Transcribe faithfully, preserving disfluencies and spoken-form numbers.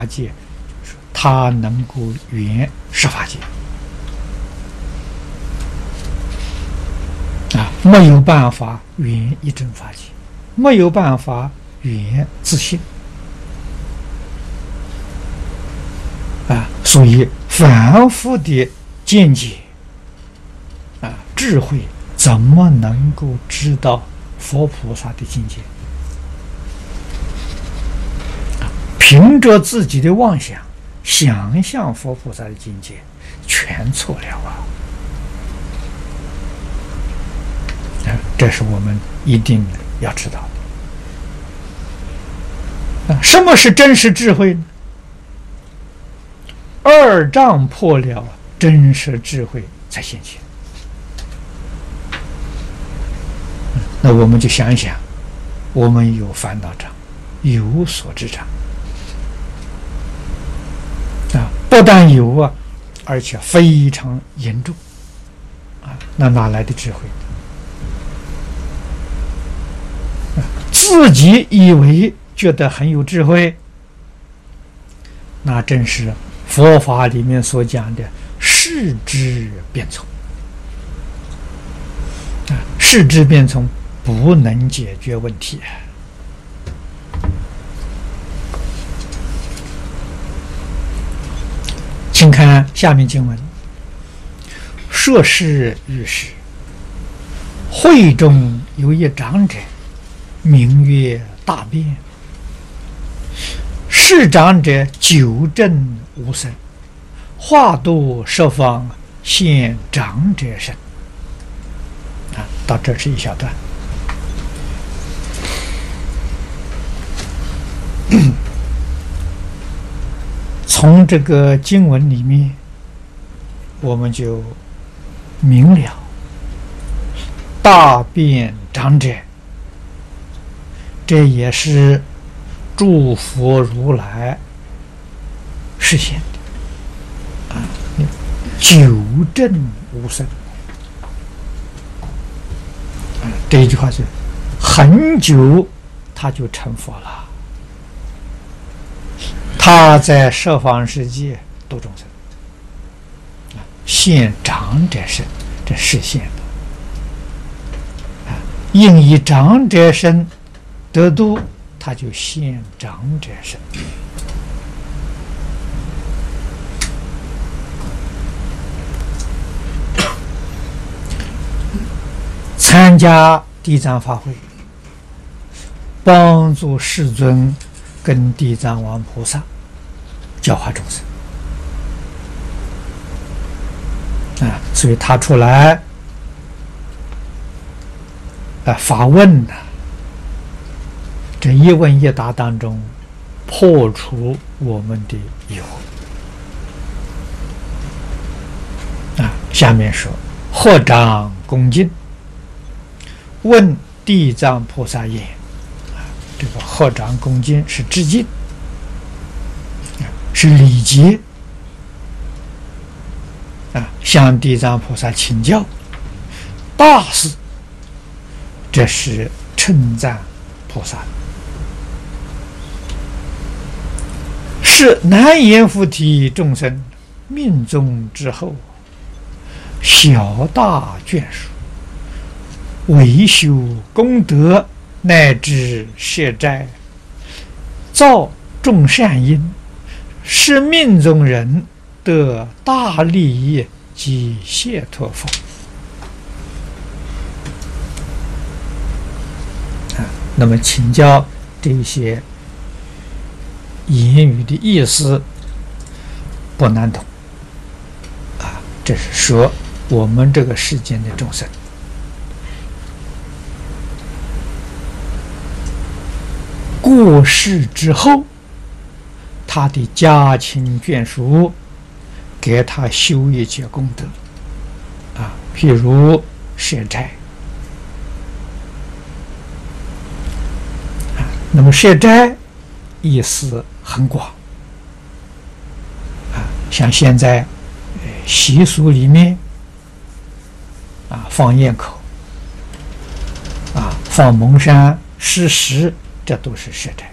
界，就是他能够圆十法界啊，没有办法圆一真法界，没有办法圆自性啊，所以凡夫的见解啊，智慧怎么能够知道佛菩萨的境界？凭着自己的妄想，想象佛菩萨的境界，全错了啊！啊，这是我们一定要知道的。啊，什么是真实智慧呢？二障破了，真实智慧才现前。那我们就想一想，我们有烦恼障，有所知障。啊，不但有啊，而且非常严重啊！那哪来的智慧？啊，自己以为觉得很有智慧，那正是佛法里面所讲的视之变聪啊！视之变聪不能解决问题。请看下面经文：说是于是，会中有一长者，名曰大辩。是长者久证无生，化度十方，现长者身。啊，到这是一小段。从这个经文里面，我们就明了大辩长者，这也是诸佛如来实现的啊，久证无生啊，这一句话是很久他就成佛了。他在十方世界度众生，现长者身，这实现的啊，应以长者身得度，他就现长者身。参加地藏法会，帮助世尊跟地藏王菩萨教化众生啊，所以他出来啊发问呢、啊，这一问一答当中破除我们的疑惑啊。下面说：合掌恭敬，问地藏菩萨言。这个合掌恭敬是致敬，是礼节啊，向地藏菩萨请教大事，这是称赞菩萨，是难言佛体众生命中之后，小大眷属，为修功德，乃至摄斋，造众善因，使命中人得大利益及解脱法。啊，那么请教这些言语的意思不难懂啊，这是说我们这个世间的众生。过世之后，他的家亲眷属给他修一些功德啊，譬如摄斋啊，那么摄斋意思很广啊，像现在习俗里面啊，放焰口啊，放蒙山施食，这都是摄斋。